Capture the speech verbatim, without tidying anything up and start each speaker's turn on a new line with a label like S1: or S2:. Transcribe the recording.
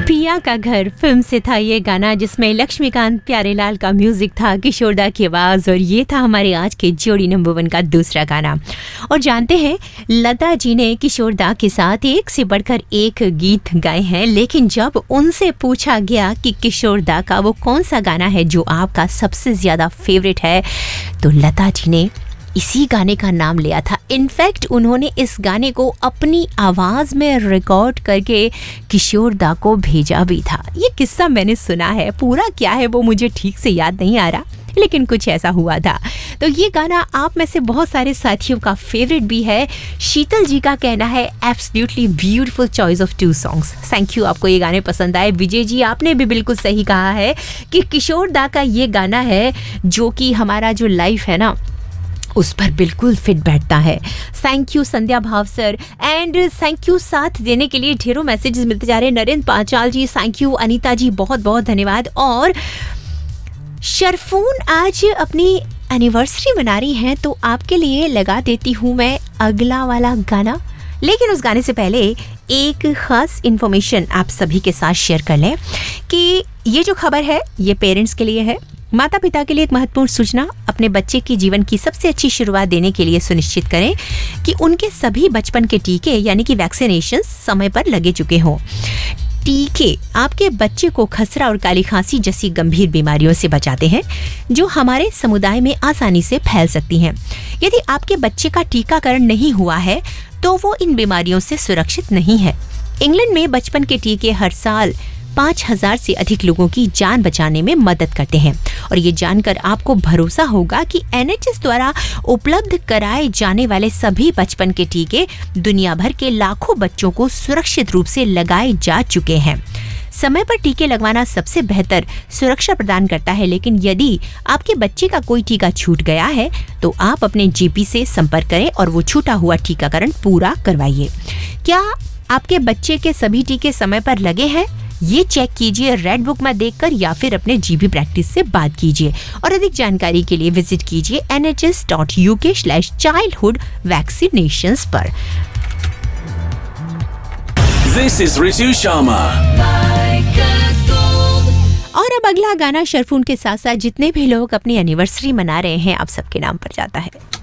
S1: पिया का घर फिल्म से था ये गाना, जिसमें लक्ष्मीकांत प्यारेलाल का म्यूजिक था, किशोरदा की आवाज, और ये था हमारे आज के जोड़ी नंबर वन का दूसरा गाना। और जानते हैं, लता जी ने किशोरदा के साथ एक से बढ़कर एक गीत गाए हैं, लेकिन जब उनसे पूछा गया कि किशोरदा का वो कौन सा गाना है जो आपका सबसे ज्यादा फेवरेट है, तो लता जी ने इसी गाने का नाम लिया था। इनफैक्ट उन्होंने इस गाने को अपनी आवाज़ में रिकॉर्ड करके किशोरदा को भेजा भी था। ये किस्सा मैंने सुना है, पूरा क्या है वो मुझे ठीक से याद नहीं आ रहा, लेकिन कुछ ऐसा हुआ था। तो ये गाना आप में से बहुत सारे साथियों का फेवरेट भी है। शीतल जी का कहना है absolutely beautiful choice of to songs. Thank you, आपको ये गाने पसंद आए। विजय जी, आपने भी बिल्कुल सही कहा है कि किशोरदा का ये गाना है जो कि हमारा जो लाइफ है ना उस पर बिल्कुल फिट बैठता है। थैंक यू संध्या भाव सर, एंड थैंक यू साथ देने के लिए। ढेरों मैसेजेस मिलते जा रहे हैं। नरेंद्र पांचाल जी, थैंक यू। अनीता जी, बहुत बहुत धन्यवाद। और शरफून आज अपनी एनिवर्सरी मना रही हैं, तो आपके लिए लगा देती हूँ मैं अगला वाला गाना। लेकिन उस गाने से पहले एक ख़ास इन्फॉर्मेशन आप सभी के साथ शेयर कर लें कि ये जो खबर है ये पेरेंट्स के लिए है। माता पिता के लिए एक महत्वपूर्ण सूचना, अपने बच्चे की जीवन की सबसे अच्छी शुरुआत देने के लिए सुनिश्चित करें कि उनके सभी बचपन के टीके यानी कि वैक्सीनेशन समय पर लगे चुके हों। टीके आपके बच्चे को खसरा और काली खांसी जैसी गंभीर बीमारियों से बचाते हैं जो हमारे समुदाय में आसानी से फैल सकती हैं। यदि आपके बच्चे का टीकाकरण नहीं हुआ है तो वो इन बीमारियों से सुरक्षित नहीं है। इंग्लैंड में बचपन के टीके हर साल पाँच हजार से अधिक लोगों की जान बचाने में मदद करते हैं। और ये जानकर आपको भरोसा होगा कि एन एच एस द्वारा उपलब्ध कराए जाने वाले सभी बचपन के टीके दुनिया भर के लाखों बच्चों को सुरक्षित रूप से लगाए जा चुके हैं। समय पर टीके लगवाना सबसे बेहतर सुरक्षा प्रदान करता है, लेकिन यदि आपके बच्चे का कोई टीका छूट गया है तो आप अपने जी पी से संपर्क करें और वो छूटा हुआ टीकाकरण पूरा करवाइए। क्या आपके बच्चे के सभी टीके समय पर लगे हैं, ये चेक कीजिए रेड बुक में देखकर या फिर अपने जीबी प्रैक्टिस से बात कीजिए। और अधिक जानकारी के लिए विजिट कीजिए N H S dot U K slash childhood vaccinations पर।
S2: This is Ritu Sharma.
S1: और अब अगला गाना शरफून के साथ साथ जितने भी लोग अपनी एनिवर्सरी मना रहे हैं आप सबके नाम पर जाता है।